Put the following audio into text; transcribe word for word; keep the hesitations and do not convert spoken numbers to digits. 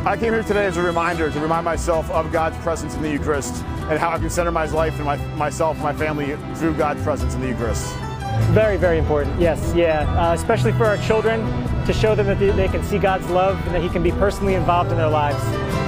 I came here today as a reminder to remind myself of God's presence in the Eucharist and how I can center my life and my, myself and my family through God's presence in the Eucharist. Very, very important. Yes, yeah, uh, especially for our children, to show them that they, they can see God's love and that He can be personally involved in their lives.